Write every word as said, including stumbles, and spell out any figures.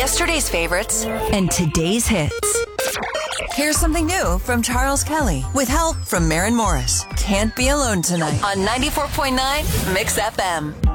Yesterday's favorites and today's hits. Here's something new from Charles Kelly with help from Maren Morris. Can't Be Alone Tonight on ninety-four point nine Mix F M.